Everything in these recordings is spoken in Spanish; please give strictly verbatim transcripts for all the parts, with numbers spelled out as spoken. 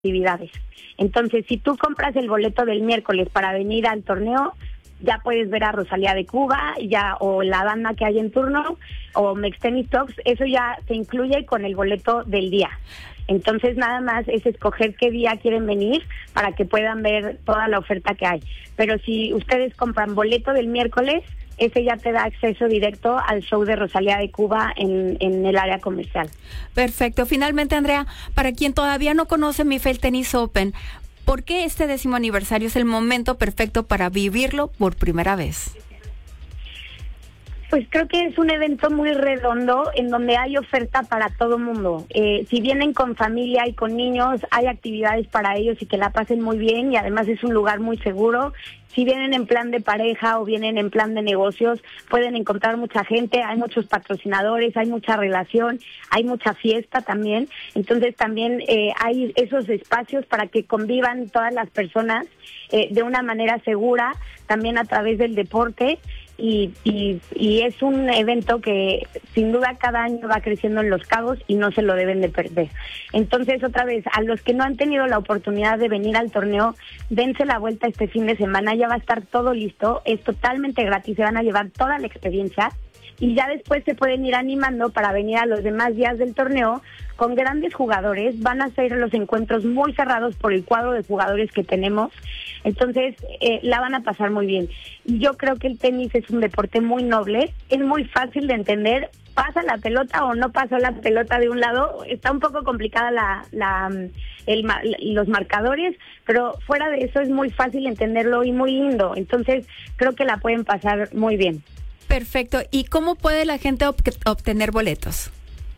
actividades. Entonces, si tú compras el boleto del miércoles para venir al torneo, ya puedes ver a Rosalía de Cuba, ya o la banda que hay en turno, o Mex Tennis Talks, eso ya se incluye con el boleto del día. Entonces, nada más es escoger qué día quieren venir para que puedan ver toda la oferta que hay. Pero si ustedes compran boleto del miércoles, ese ya te da acceso directo al show de Rosalía de Cuba en, en el área comercial. Perfecto. Finalmente, Andrea, para quien todavía no conoce M I F E L Tennis Open, ¿por qué este décimo aniversario es el momento perfecto para vivirlo por primera vez? Pues creo que es un evento muy redondo en donde hay oferta para todo mundo. Eh, si vienen con familia y con niños, hay actividades para ellos y que la pasen muy bien, y además es un lugar muy seguro. Si vienen en plan de pareja o vienen en plan de negocios, pueden encontrar mucha gente, hay muchos patrocinadores, hay mucha relación, hay mucha fiesta también. Entonces también eh, hay esos espacios para que convivan todas las personas eh, de una manera segura, también a través del deporte. Y, y, y es un evento que sin duda cada año va creciendo en Los Cabos y no se lo deben de perder. Entonces, otra vez, a los que no han tenido la oportunidad de venir al torneo, dense la vuelta este fin de semana, ya va a estar todo listo, es totalmente gratis, se van a llevar toda la experiencia y ya después se pueden ir animando para venir a los demás días del torneo con grandes jugadores. Van a ser los encuentros muy cerrados por el cuadro de jugadores que tenemos, entonces eh, la van a pasar muy bien. Yo creo que el tenis es un deporte muy noble, es muy fácil de entender, pasa la pelota o no pasa la pelota de un lado, está un poco complicada la, la el, los marcadores, pero fuera de eso es muy fácil entenderlo y muy lindo, entonces creo que la pueden pasar muy bien. Perfecto. ¿Y cómo puede la gente ob- obtener boletos?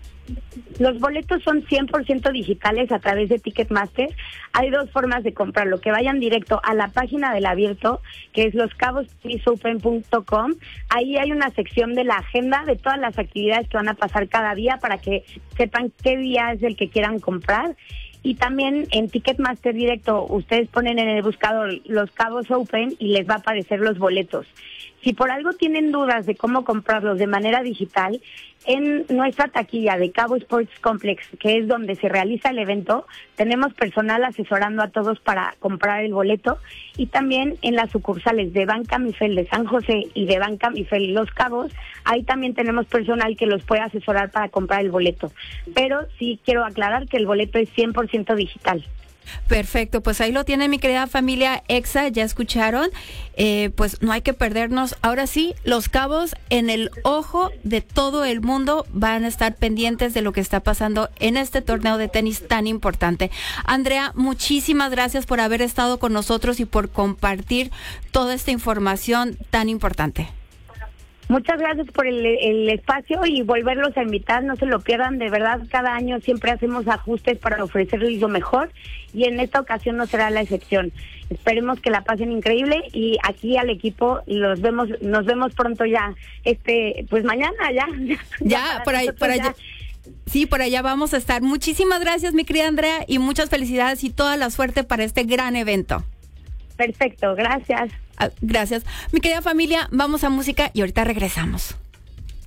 Los boletos son cien por ciento digitales a través de Ticketmaster. Hay dos formas de comprarlo, que vayan directo a la página del abierto, que es los cabos tennis open punto com. Ahí hay una sección de la agenda de todas las actividades que van a pasar cada día para que sepan qué día es el que quieran comprar. Y también en Ticketmaster directo, ustedes ponen en el buscador Los Cabos Open y les va a aparecer los boletos. Si por algo tienen dudas de cómo comprarlos de manera digital, en nuestra taquilla de Cabo Sports Complex, que es donde se realiza el evento, tenemos personal asesorando a todos para comprar el boleto, y también en las sucursales de Banca M I F E L de San José y de Banca M I F E L Los Cabos, ahí también tenemos personal que los puede asesorar para comprar el boleto. Pero sí quiero aclarar que el boleto es cien por ciento digital. Perfecto, pues ahí lo tiene mi querida familia Exa, ya escucharon, eh, pues no hay que perdernos. Ahora sí, Los Cabos en el ojo de todo el mundo, van a estar pendientes de lo que está pasando en este torneo de tenis tan importante. Andrea, muchísimas gracias por haber estado con nosotros y por compartir toda esta información tan importante. Muchas gracias por el, el espacio y volverlos a invitar, no se lo pierdan, de verdad cada año siempre hacemos ajustes para ofrecerles lo mejor y en esta ocasión no será la excepción. Esperemos que la pasen increíble y aquí al equipo los vemos, nos vemos pronto ya, este, pues mañana ya. Ya, por ahí, por allá. Sí, por allá vamos a estar. Muchísimas gracias, mi querida Andrea, y muchas felicidades y toda la suerte para este gran evento. Perfecto, gracias. Gracias. Mi querida familia, vamos a música y ahorita regresamos.